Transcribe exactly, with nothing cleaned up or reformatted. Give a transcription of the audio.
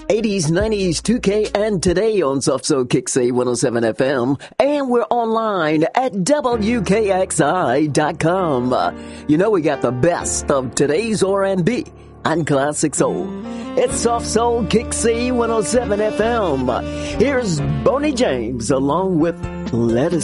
eighties, nineties, two K, and today on Soft Soul Kicks A one oh seven F M. And we're online at W K X I dot com. Uh, you know we got the best of today's R and B and classic soul. It's Soft Soul Kicks A one oh seven F M. Here's Bonnie James along with Let Us